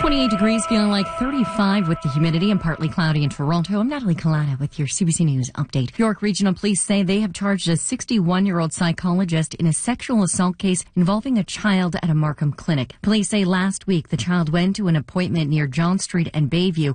28 degrees, feeling like 35 with the humidity and partly cloudy in Toronto. I'm Natalie Collada with your CBC News update. York Regional Police say they have charged a 61-year-old psychologist in a sexual assault case involving a child at a Markham clinic. Police say last week the child went to an appointment near John Street and Bayview